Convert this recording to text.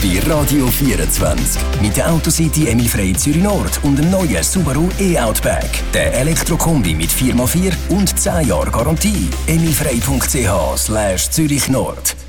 bei Radio 24. Mit der Autocity Emil Frey Zürich Nord und dem neuen Subaru e-Outback. Der Elektrokombi mit 4x4 und 10 Jahre Garantie. emilfrey.ch/Zürich Nord.